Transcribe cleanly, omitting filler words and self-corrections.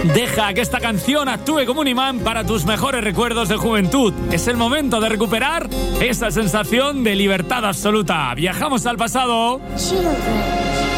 Deja que esta canción actúe como un imán para tus mejores recuerdos de juventud. Es el momento de recuperar esa sensación de libertad absoluta. Viajamos al pasado. Children.